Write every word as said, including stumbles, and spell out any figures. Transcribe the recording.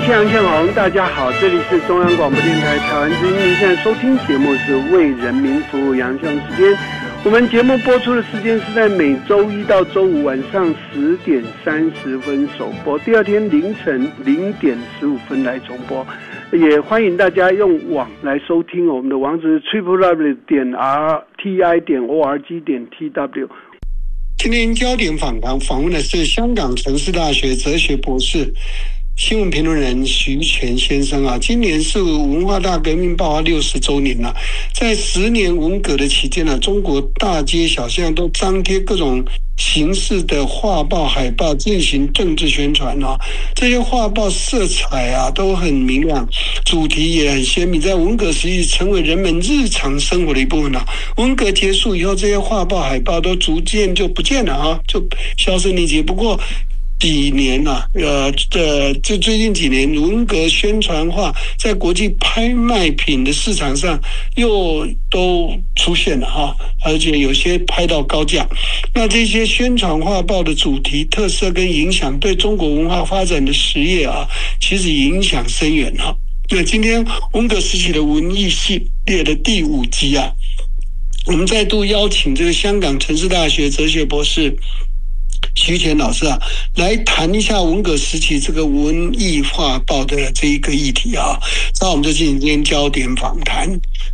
庆阳庆红，大家好，这里是中央广播电台台湾之音，您现在收听节目是为人民服务阳庆时间。我们节目播出的时间是在每周一到周五晚上十点三十分首播，第二天凌晨零点十五分来重播。也欢迎大家用网来收听，我们的网址是 triple w 点 r t i 点 o r g 点 t w。今天焦点访谈访问的是香港城市大学哲学博士、新闻评论人徐权先生啊。今年是文化大革命爆发六十周年了，在十年文革的期间呢、啊，中国大街小巷都张贴各种形式的画报、海报进行政治宣传啊。这些画报色彩啊都很明亮，主题也很鲜明，在文革时期成为人们日常生活的一部分啊。文革结束以后，这些画报、海报都逐渐就不见了啊，就销声匿迹。不过几年啊，呃，这这最近几年，文革宣传画在国际拍卖品的市场上又都出现了哈，而且有些拍到高价。那这些宣传画报的主题、特色跟影响，对中国文化发展的实业啊，其实影响深远哈。那今天文革时期的文艺系列的第五集啊，我们再度邀请这个香港城市大学哲学博士徐权老师啊，来谈一下文革时期这个文艺画报的这一个议题啊。那我们就进行今天焦点访谈。